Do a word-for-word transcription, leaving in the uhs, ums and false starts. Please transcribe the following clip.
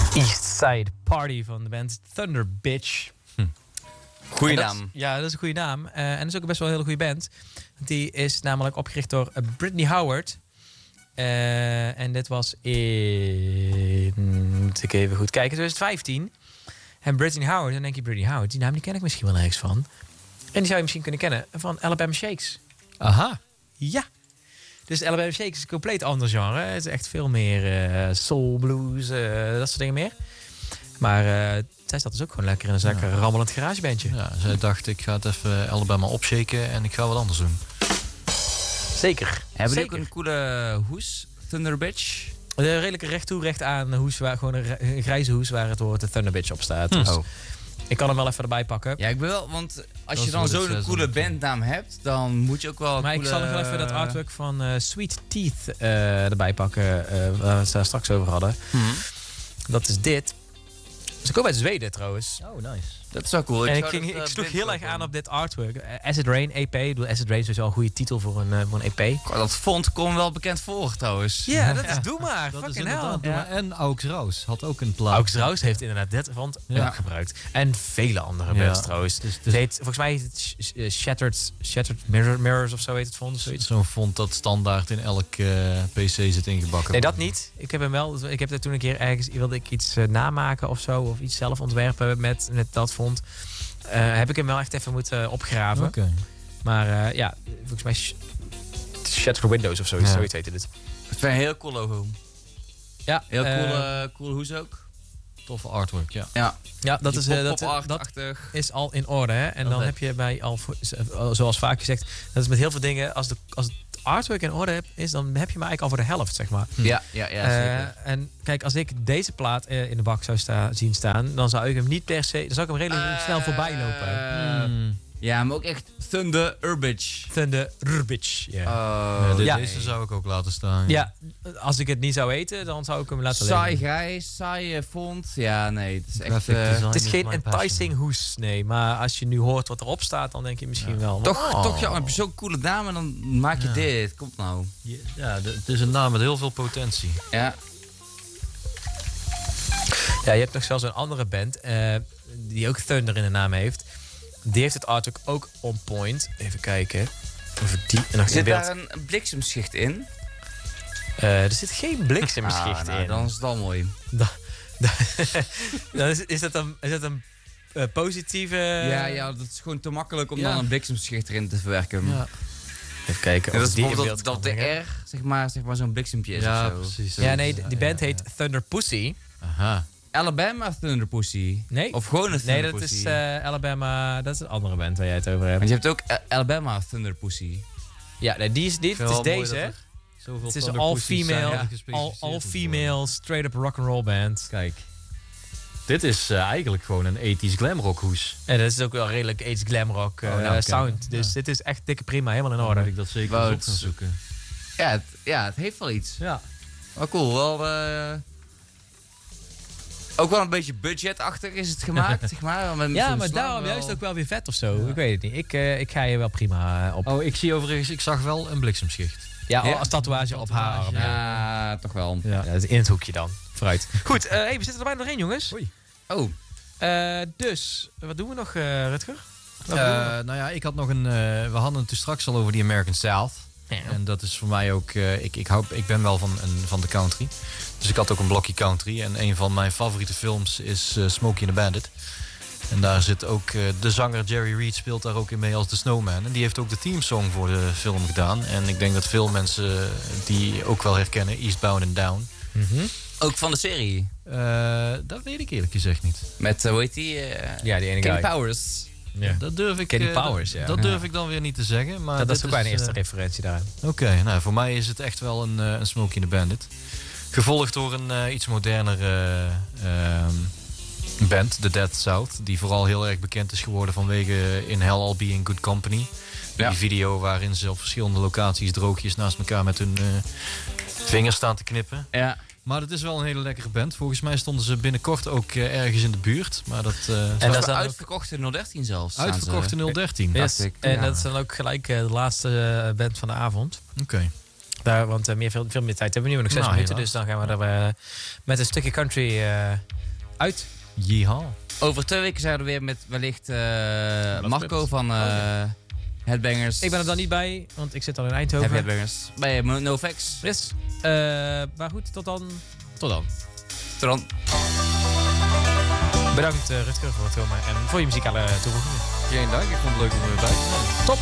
East Side Party van de band Thunder Bitch. Hm. Goeie dat, naam. Ja, dat is een goede naam. Uh, en dat is ook best wel een hele goede band. Die is namelijk opgericht door uh, Brittany Howard. Uh, en dit was in... Moet ik even goed kijken. twintig vijftien. En Brittany Howard, dan denk je Brittany Howard. Die naam die ken ik misschien wel ergens van. En die zou je misschien kunnen kennen van Alabama Shakes. Aha. Ja. Dus Alabama Shakes is een compleet ander genre. Het is echt veel meer uh, soul, blues, uh, dat soort dingen meer. Maar uh, zij zat dus ook gewoon lekker in een lekker ja. rammelend garagebandje. Ja, zij dacht ik ga het even Alabama opshaken en ik ga wat anders doen. Zeker. Hebben Zeker. die ook een coole hoes? Thunder Bitch? Een redelijke recht toe, recht aan hoes, waar, gewoon een grijze hoes waar het woord de Thunder Bitch op staat. Dus oh. Ik kan hem wel even erbij pakken. Ja, ik ben wel, want als dat je dan zo'n coole bandnaam hebt, dan moet je ook wel. Maar coole... ik zal nog wel even dat artwork van uh, Sweet Teeth uh, erbij pakken, uh, waar we het daar straks over hadden. Hmm. Dat is dit. Ze komen uit Zweden trouwens. Oh, nice. Dat is wel cool. En ik, ik, ging, dat, uh, ik sloeg heel erg aan op dit artwork. Uh, Acid Rain E P. Ik bedoel, Acid Rain is sowieso een goede titel voor een, uh, voor een E P. Dat font komt wel bekend voor trouwens. Ja, dat is ja. doe maar. Dat Fucking is hell. Doe maar. En Aux Rouse had ook een plaat. Aux Rouse heeft inderdaad dit font ja. ook gebruikt. En vele andere bands ja. trouwens. Dus, dus heet, volgens mij heet het uh, Shattered, Shattered Mirror, Mirrors of zo heet het font. Zo'n font dat standaard in elk uh, P C zit ingebakken. Nee, dat niet. Ik heb hem wel. Ik heb er toen een keer ergens wilde ik iets uh, namaken of zo. Of iets zelf ontwerpen met, met dat font. Uh, heb ik hem wel echt even moeten uh, opgraven. Okay. Maar uh, ja, volgens mij sh Shattered Windows of zoiets, ja. zoiets heette dit. Het is een heel cool logo. Ja. Heel uh, cool, uh, cool hoes ook. Toffe artwork, ja. Ja, ja dat, is, uh, dat, dat is al in orde. Hè? En oh, dan nee. heb je bij al, zoals vaak gezegd, dat is met heel veel dingen, als, de, als het artwork in orde is, dan heb je me eigenlijk al voor de helft, zeg maar. Ja, ja, ja, zeker. Uh, en kijk, als ik deze plaat uh, in de bak zou sta, zien staan, dan zou ik hem niet per se, dan zou ik hem redelijk uh, snel voorbij lopen. Uh, hmm. Ja, maar ook echt Thunder Bitch. Thunder Bitch, ja. Yeah. Uh, de, ja. Deze zou ik ook laten staan. Ja. ja, als ik het niet zou eten, dan zou ik hem laten liggen. Saai grijs, saai font. Ja, nee, het is echt... Uh, het is geen enticing hoes, nee. Maar als je nu hoort wat erop staat, dan denk je misschien ja. wel... Toch, oh. toch ja, heb je zo'n coole naam en dan maak je ja. dit. Komt nou. Ja, de, het is een naam met heel veel potentie. Ja. Ja, je hebt nog zelfs een andere band, uh, die ook Thunder in de naam heeft. Die heeft het artwork ook on point. Even kijken. Of die nog zit daar een bliksemschicht in? Uh, er zit geen bliksemschicht ah, nou, in. Dan is het al mooi. Da, da, dan is, is dat een, is dat een uh, positieve... Ja, ja, dat is gewoon te makkelijk om ja. dan een bliksemschicht erin te verwerken. Ja. Even kijken. Ja, dat is die dat, dat de R, zeg maar, zeg maar zo'n bliksempje is ja, of zo. Precies. Ja, nee, die band ja, heet ja. Thunder Pussy. Aha. Alabama Thunder Pussy. Nee. Of gewoon een Thunder Nee, dat Pussy. is uh, Alabama... Dat is een andere band waar jij het over hebt. Want je hebt ook uh, Alabama Thunder Pussy. Ja, nee, die is, die, het is deze, hè? Het is een all-female, ja. all, all female straight-up rock'n'roll band. Kijk. Dit is uh, eigenlijk gewoon een ethisch glamrock hoes. En dat is ook wel redelijk ethisch glamrock uh, oh, nou, sound. Dus ja. dit is echt dikke prima, helemaal in orde. Dan moet ik dat zeker wow, eens op gaan zoeken. Ja het, ja, het heeft wel iets. Ja. Wel cool, wel... Uh... Ook wel een beetje budgetachtig is het gemaakt, zeg maar. Met ja, maar daarom wel... juist ook wel weer vet of zo. Ja. Ik weet het niet. Ik, uh, ik ga je wel prima op. Oh, ik zie overigens, ik zag wel een bliksemschicht. Ja, ja? als tatoeage op haar arm. Ja, ja, toch wel. Ja. Ja, in het hoekje dan. Vooruit. Goed, uh, hey, we zitten er bijna nog in, jongens. Oei. Oh. Uh, dus, wat doen we nog, uh, Rutger? Uh, nou ja, ik had nog een... Uh, we hadden het dus straks al over die American South. Ja. En dat is voor mij ook... Uh, ik, ik, hou, ik ben wel van, een, van de country. Dus ik had ook een blokje country. En een van mijn favoriete films is uh, Smokey and the Bandit. En daar zit ook uh, de zanger Jerry Reed speelt daar ook in mee als de Snowman. En die heeft ook de teamsong voor de film gedaan. En ik denk dat veel mensen die ook wel herkennen, Eastbound and Down. Mm-hmm. Ook van de serie? Uh, dat weet ik eerlijk gezegd niet. Met, uh, hoe heet die? Uh, ja, die ene Kenny guy. Powers. Ja. Dat durf ik, Kenny uh, Powers, dat, ja. dat durf ik dan weer niet te zeggen. Maar dat, dat is ook mijn uh, eerste referentie daaraan. Oké, okay, nou voor mij is het echt wel een, uh, een Smokey and the Bandit. Gevolgd door een uh, iets modernere uh, band, The Dead South. Die vooral heel erg bekend is geworden vanwege In Hell I'll Be in Good Company. Ja. Die video waarin ze op verschillende locaties droogjes naast elkaar met hun uh, vingers staan te knippen. Ja. Maar het is wel een hele lekkere band. Volgens mij stonden ze binnenkort ook uh, ergens in de buurt. Maar dat, uh, en dat is uitverkocht in nul dertien zelfs. Uitverkocht in nul dertien. Yes. En ja. dat is dan ook gelijk uh, de laatste uh, band van de avond. Oké. Okay. Daar, want uh, meer, veel, veel meer tijd hebben we nu nog zes nou, minuten. Helaas. Dus dan gaan we er uh, met een stukje country uh, uit. Yeehaw. Over twee weken zijn we er weer met wellicht uh, Marco van uh, oh, ja. Headbangers. Ik ben er dan niet bij, want ik zit al in Eindhoven. Heavy Headbangers. Bij uh, NoFX. Yes. Uh, maar goed, tot dan. Tot dan. Tot dan. Bedankt uh, Rutger voor het filmen en voor je muzikale toevoegingen. Geen dank, ik vond het leuk om erbij te zijn. Top.